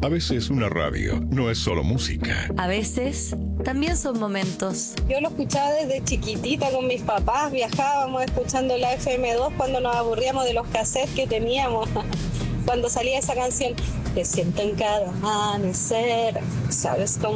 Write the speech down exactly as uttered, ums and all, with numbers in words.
A veces una radio no es solo música. A veces también son momentos. Yo lo escuchaba desde chiquitita con mis papás, viajábamos escuchando la F M dos cuando nos aburríamos de los cassettes que teníamos. Cuando salía esa canción, te siento en cada amanecer, sabes cómo